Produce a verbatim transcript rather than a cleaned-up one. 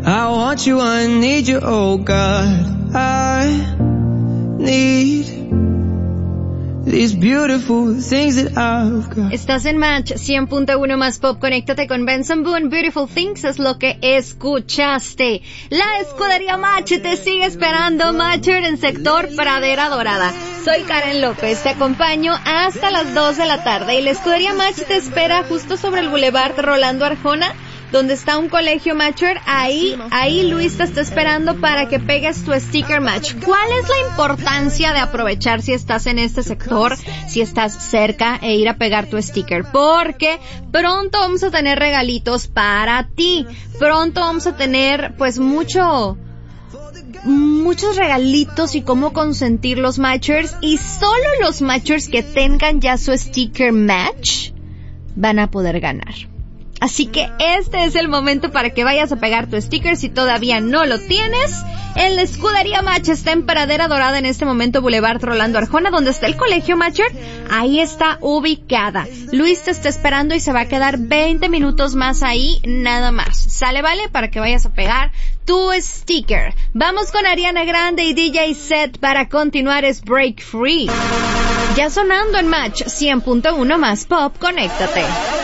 I want you, I need you, oh God. I need these beautiful things that I've got. Estás en Match cien punto uno más Pop. Conéctate con Benson Boone. Beautiful Things es lo que escuchaste. La escudería Match te sigue esperando. Matcher en sector Pradera Dorada. Soy Karen López. Te acompaño hasta las dos de la tarde. Y la escudería Match te espera justo sobre el Boulevard Rolando Arjona, donde está un colegio Matcher. Ahí, ahí Luis te está esperando para que pegues tu sticker match. ¿Cuál es la importancia de aprovechar si estás en este sector, si estás cerca, e ir a pegar tu sticker? Porque pronto vamos a tener regalitos para ti. Pronto vamos a tener, pues, mucho... muchos regalitos y cómo consentir los matchers, y solo los matchers que tengan ya su sticker match van a poder ganar. Así que este es el momento para que vayas a pegar tu sticker si todavía no lo tienes. En la escudería Match está en Pradera Dorada en este momento, Boulevard Rolando Arjona, donde está el colegio Matcher. Ahí está ubicada. Luis te está esperando y se va a quedar veinte minutos más ahí, nada más. Sale, vale, para que vayas a pegar tu sticker. Vamos con Ariana Grande y D J Set para continuar. Es Break Free. Ya sonando en Match cien punto uno más Pop. Conéctate.